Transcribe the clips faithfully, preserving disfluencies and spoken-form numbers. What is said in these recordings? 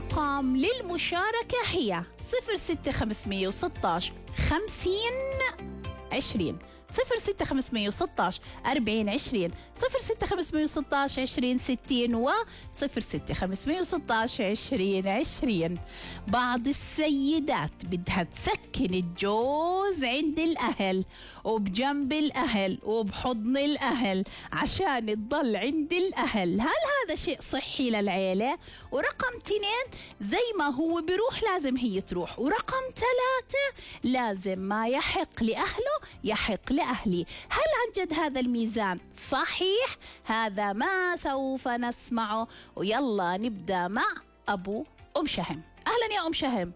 الأرقام للمشاركة هي صفر ستة خمسمية وستاش خمسين عشرين، صفر ستة خمسمية وستاش أربعين عشرين، صفر ستة خمسمية وستاش عشرين ستين و صفر ستة خمسمية وستاش عشرين عشرين. بعض السيدات بدها تسكن الجوز عند الأهل وبجنب الأهل وبحضن الأهل عشان تضل عند الأهل، هل هذا شيء صحي للعيلة؟ ورقم اثنين، زي ما هو بيروح لازم هي تروح. ورقم ثلاثة، لازم ما يحق لأهله يحق لأهلي. هل عن جد هذا الميزان صحيح؟ هذا ما سوف نسمعه. ويلا نبدأ مع أبو أم شهم. أهلا يا أم شهم.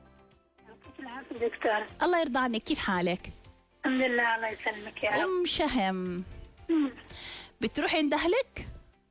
دكتور الله يرضى عنك، كيف حالك؟ الحمد لله الله يسلمك يا رب. أم شهم، بتروحي عند أهلك؟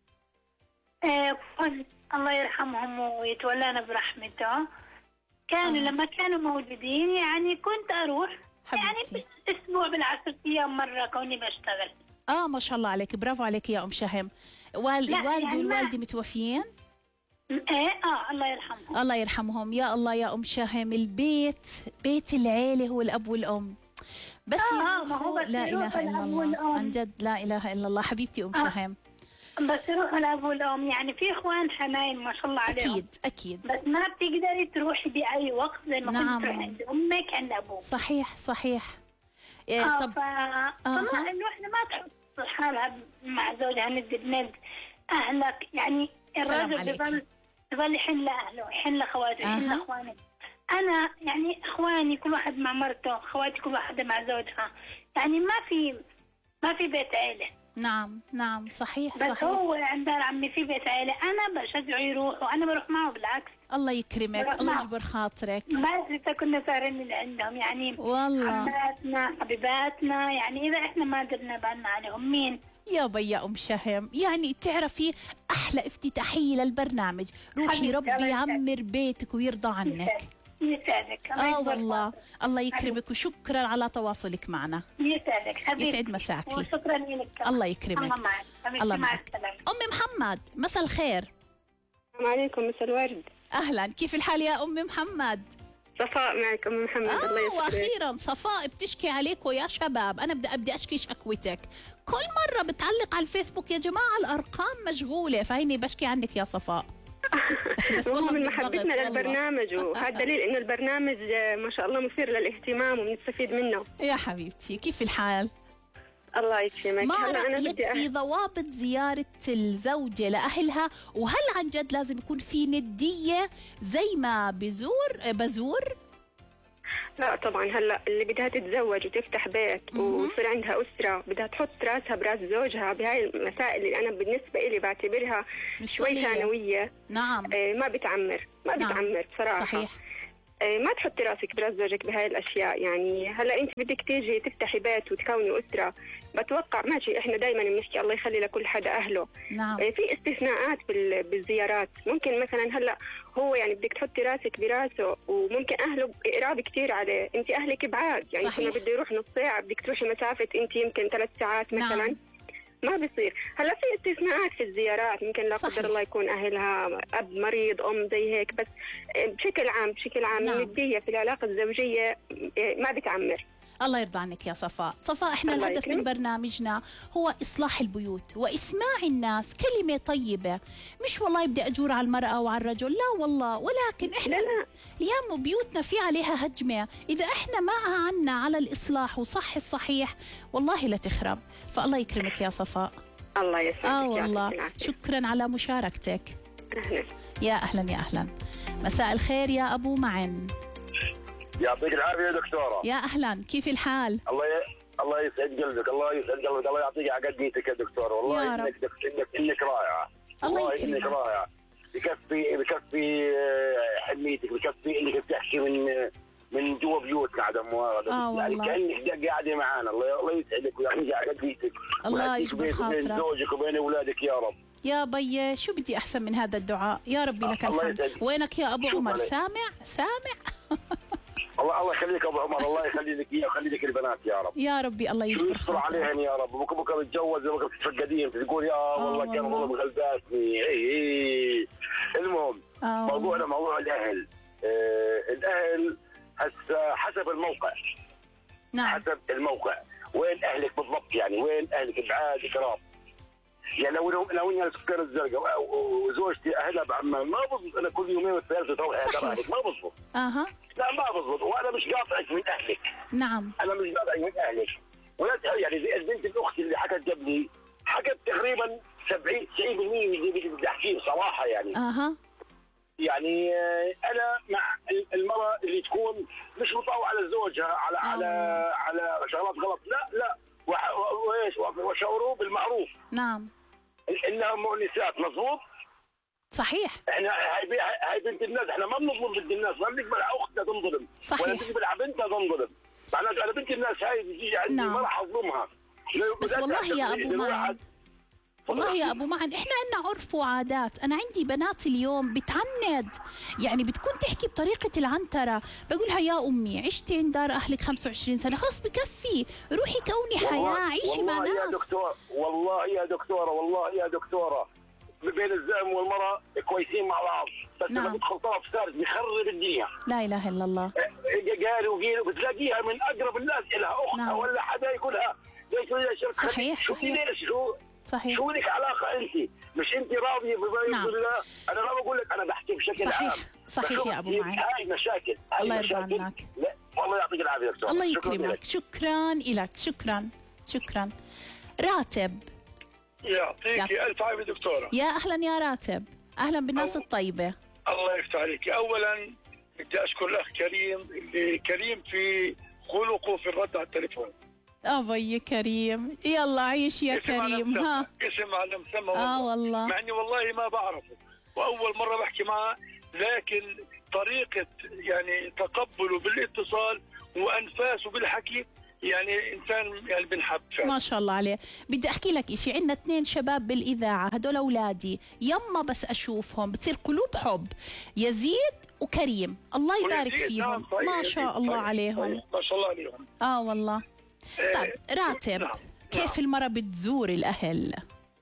آه الله يرحمهم ويتولانا برحمته. كانوا آه. لما كانوا موجودين يعني كنت أروح حبيبتي. يعني أسبوع بالعشر أيام مرة كوني بشتغل. آه ما شاء الله عليك، برافو عليك يا أم شهم. وال... لا، الوالد يعني والوالدة ما- متوفيين؟ إيه آه الله يرحمهم. الله يرحمهم. يا الله يا أم شهم، البيت بيت العيلة هو الأب والأم. بس آه، يروحوا- آه، ما هو بس لا يروح إله إلا الأب الله، والأم. عن جد لا إله إلا الله. حبيبتي أم آه. شهم، بس يروحوا الأب والأم، يعني في إخوان حناين ما شاء الله عليهم. أكيد أكيد. بس ما بتقدري تروحي بأي وقت زي ما نعم. كنت تروحي عند أمك عند أبوك. صحيح صحيح. إيه آه طب ف... فما انه احنا ما تحط حالها مع زوجها ند بند اهلك، يعني سلام الرجل عليكي. يظل يظل يحن لاهله يحن لاخواته يحن أها. لاخوانه. انا يعني اخواني كل واحد مع مرته، اخواتي كل واحده مع زوجها، يعني ما في ما في بيت عيله. نعم نعم صحيح بس صحيح. هو عند عمي في بيت عيله، انا بشجعه يروح وانا بروح معه بالعكس. الله يكرمك، بروح الله معه. يجبر خاطرك. ما لسه كنا سهرين اللي عندهم، يعني والله حماتنا حبيباتنا، يعني اذا احنا ما درنا بالنا عليهم مين؟ يا بي يا أم شهم، يعني تعرفي أحلى افتتاحية للبرنامج. روحي حبيبتي، ربي الله يسعدك. يعمر بيتك ويرضى عنك. يسعدك الله آه يكبر والله، خاطرك. الله يكرمك وشكرا على تواصلك معنا. يسعدك حبيبتي. يسعد مساكي. وشكرا لك كمان. الله يكرمك. الله معك حبيبتي، الله مع معك. السلامة. أم محمد، مساء الخير. السلام عليكم، مساء الورد. أهلا، كيف الحال يا أم محمد؟ صفاء معك أم محمد. الله آه يسعدك. وأخيرا صفاء بتشكي عليكم يا شباب. أنا بدي أبدي أشكي شكوتك. كل مرة بتعلق على الفيسبوك يا جماعة الأرقام مشغولة، فهيني بشكي عنك يا صفاء. بس وهو والله من بالضغط محبتنا والله. للبرنامج، وهذا دليل انه البرنامج آه، ما شاء الله مثير للاهتمام وبنستفيد منه. يا حبيبتي كيف الحال؟ الله يكرمك. ما هلا انا رأيك بدي في أح... ضوابط زيارة الزوجة لأهلها؟ وهل عن جد لازم يكون في ندية زي ما بزور بزور؟ لا طبعا، هلا اللي بدها تتزوج وتفتح بيت مهم. ويصير عندها اسره بدها تحط راسها براس زوجها بهاي المسائل اللي انا بالنسبه لي بعتبرها شوي مسؤولية. ثانويه. نعم آه، ما بتعمر ما نعم. بتعمر بصراحه. صحيح. آه، ما تحطي راسك براس زوجك بهاي الاشياء. يعني هلا انت بدك تيجي تفتحي بيت وتكوني اسره، بتوقع ماشي، احنا دائما بنحكي الله يخلي لكل حدا اهله. نعم آه، في استثناءات بال- بالزيارات. ممكن مثلا هلا هو يعني بدك تحطي راسك براسه، وممكن اهله قراب كثير عليه، انت اهلك بعاد، يعني صحيح. كنا بده يروح نص ساعه بدك تروحي مسافه انت يمكن ثلاث ساعات مثلا. نعم. ما بصير. هلا في استثناءات في الزيارات، ممكن لا صحيح. قدر الله يكون اهلها اب مريض ام زي هيك، بس بشكل عام بشكل عام نعم. النديه في العلاقه الزوجيه ما بتعمر. الله يرضى عنك يا صفاء. صفاء احنا الله الهدف من يكرمك. برنامجنا هو إصلاح البيوت وإسماع الناس كلمة طيبة، مش والله بدي أجور على المرأة وعلى الرجل، لا والله، ولكن احنا لا لا اليوم بيوتنا في عليها هجمة، إذا احنا ما أعنا على الإصلاح وصح الصحيح والله لا تخرب. فالله يكرمك يا صفاء. الله يسعدك. آه يعطيك والله، العافية. شكرا على مشاركتك. أهلا. يا أهلا يا أهلا. مساء الخير يا أبو معن. يعطيك العافيه يا دكتوره. يا أهلا، كيف الحال؟ الله ي... الله يسعد قلبك، الله يسعد قلبك، الله يعطيك على قديتك يا دكتوره، والله يا رب. انك انك انك رائعه. الله والله يكرمك. انك رائعه. بكفي بكفي آه، حميتك، بكفي انك بتحكي من من جوا بيوتنا عدم مؤاخذه، آه يعني والله. كانك قاعده معنا. الله الله يسعدك ويعطيك على قديتك. الله ويهديك يجبر بينك وبين خاطرك. زوجك وبين اولادك يا رب. يا بي شو بدي أحسن من هذا الدعاء؟ يا ربي لك الله الحمد. يسعدك. وينك يا أبو شكراً عمر؟ عليك. سامع سامع. الله الله يخليك ابو عمر، الله يخلي لك اياه ويخلي لك البنات يا رب. يا ربي الله شو يجبر يستر خاطرك. عليهم يا رب. بكره بكره بتتجوز بكره تتفقدين تقول يا والله كان والله. والله مغلباتني. اي اي المهم أوه. موضوعنا موضوع الاهل. آه الاهل هسه حسب الموقع. نعم. حسب الموقع، وين اهلك بالضبط، يعني وين اهلك بعاد كرام. يعني لو لو اني السكر الزرقاء وزوجتي اهلها بعمان ما بظبط انا كل يومين والثلاثه تروح اهلك، ما بظبط. اها. لا ما بظبط، وانا مش قاطعك من اهلك. نعم. انا مش قاطعك من اهلك. ولا يعني زي البنت الاخت اللي حكت قبلي، حكت تقريبا سبعين تسعين بالمئة من اللي بدي احكيه بصراحه يعني. اها. يعني انا مع المراه اللي تكون مش مطوعه على زوجها على أوه. على على شغلات غلط، لا لا، وايش وشعوره بالمعروف. نعم. انها مؤنسات، مضبوط. صحيح. احنا هاي هاي بنت الناس، احنا ما بنظلم بنت الناس، ما بنقبل على اختنا تنظلم. صحيح. ولا بنقبل على بنتها تنظلم. معناته انا بنت الناس هاي بتيجي عندي نعم. ما راح اظلمها. بس والله يا ابو معن، والله يا ابو معن احنا عندنا عرف وعادات. انا عندي بنات اليوم بتعند، يعني بتكون تحكي بطريقه العنتره. بقولها يا امي عشتي عند دار اهلك خمسة وعشرين سنه، خلص بكفي، روحي كوني حياه، عيشي مع ناس. والله يا دكتور، والله يا دكتوره، والله يا دكتوره، بين الزلمه والمراه كويسين مع بعض، بس لما نعم. تدخل طرف ثالث بيخرب الدنيا. لا اله الا الله. قالوا وقيلوا بتلاقيها من اقرب الناس لها، اختها نعم. ولا حدا يقولها ليش يا شركه. صحيح. شو صحيح. ليش شو صحيح. شو لك علاقه انت؟ مش انت راضيه بما نعم. يرضي الله؟ انا ما بقول لك، انا بحكي بشكل صحيح. عام. صحيح يا ابو معن. هاي مشاكل، هاي الله يرضى مشاكل. عنك. لا والله يعطيك العافيه دكتور. الله شكراً يكرمك. لك. شكرا لك. شكرا شكرا. راتب. يعطيكي الف عافيه دكتوره. يا اهلا يا راتب، اهلا بالناس أو- الطيبه. الله يفتح عليك. اولا بدي اشكر الاخ كريم اللي كريم في خلقه في الرد على التليفون. ابي كريم، يلا عيش يا اسم على كريم. مسمى. ها. اسم على مسمى اه والله. مع اني والله ما بعرفه واول مره بحكي معه، لكن طريقه يعني تقبله بالاتصال وانفاسه بالحكي يعني انسان يعني بنحب فعلا. ما شاء الله عليه. بدي احكي لك إشي، عندنا اثنين شباب بالاذاعه، هدول اولادي، يما بس اشوفهم بتصير قلوب حب. يزيد وكريم، الله يبارك ويزيد، فيهم. نعم، صحيح، ما شاء يزيد، الله صحيح، عليهم. صحيح، ما شاء الله عليهم. اه والله. طيب راتب، نعم. كيف نعم. المرأة بتزور الاهل؟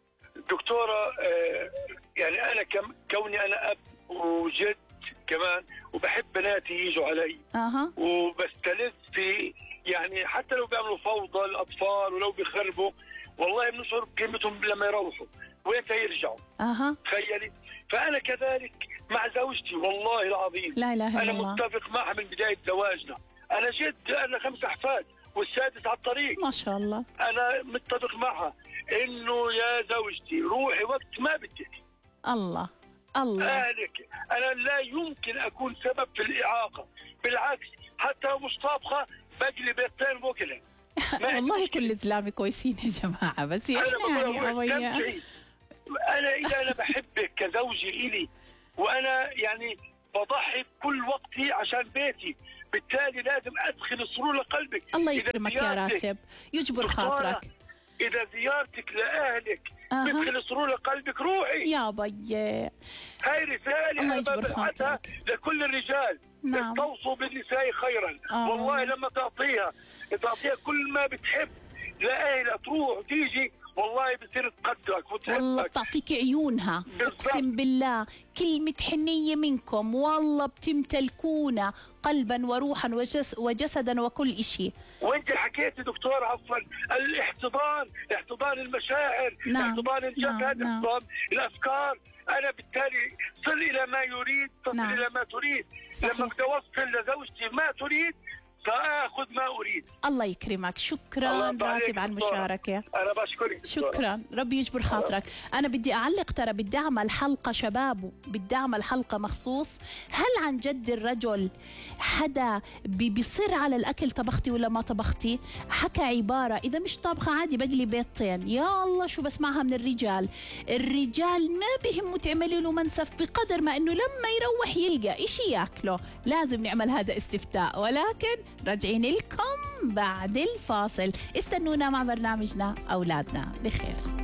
دكتورة آه، يعني أنا كم كوني أنا أب وجد كمان، وبحب بناتي يجوا علي اها. وبستلذ في، يعني حتى لو بيعملوا فوضى الأطفال ولو بيخربوا، والله بنشعر بقيمتهم لما يروحوا وين يرجعوا. اها. تخيلي. فأنا كذلك مع زوجتي والله العظيم. لا اله الا أنا الله. متفق معها من بداية زواجنا. أنا جد، أنا خمس أحفاد والسادس على الطريق. ما شاء الله. أنا متفق معها إنه يا زوجتي روحي وقت ما بدك. الله الله. أهلك، أنا لا يمكن أكون سبب في الإعاقة، بالعكس حتى لو مش طابخة بقلي بيضتين بوكلها. والله كل زلامي كويسين يا جماعة، بس أنا يعني بقول يعني أبوي أبويا. استمتعي. أنا إذا أنا بحبك كزوجي إلي، وأنا يعني بضحي بكل وقتي عشان بيتي، بالتالي لازم أدخل السرور لقلبك. الله إذا يكرمك يا زيارتك- راتب، يجبر دكتورة، خاطرك. إذا زيارتك لأهلك أها. بدخل السرور لقلبك، روحي. يا بي. هاي رسالة الله أنا يجبر ببعثها خاطرك. لكل الرجال. نعم. توصوا بالنساء خيرا. آه. والله لما تعطيها تعطيها كل ما بتحب لأهلها، تروح وتيجي، والله بتصير تقدرك والله وتحبك. بتعطيك عيونها، بالضبط. اقسم بالله كلمة حنية منكم والله بتمتلكونا قلبا وروحا وجس وجسدا وكل إشي. وانت حكيتي دكتور عفوا الاحتضان، احتضان المشاعر، نعم. احتضان الجسد، نعم. نعم. احتضان الافكار. انا بالتالي صل الى ما يريد، تصل نعم. الى ما تريد. صحيح. لما بدي اوصل لزوجتي ما تريد ساخذ ما اريد. الله يكرمك. شكرا الله يرضى عليك راتب على دكتورة. المشاركة. انا بشكرك دكتورة. شكرا، ربي يجبر خاطرك. انا بدي اعلق، ترى بدي اعمل حلقه شباب، بدي اعمل حلقه مخصوص. هل عن جد الرجل حدا بي- بيصر على الاكل طبختي ولا ما طبختي؟ حكى عباره اذا مش طابخه عادي بقلي بيضتين. يا الله شو بسمعها من الرجال. الرجال ما بهمه تعملي له منسف بقدر ما انه لما يروح يلقى اشي ياكله. لازم نعمل هذا استفتاء، ولكن راجعين لكم بعد الفاصل. استنونا مع برنامجنا أولادنا بخير.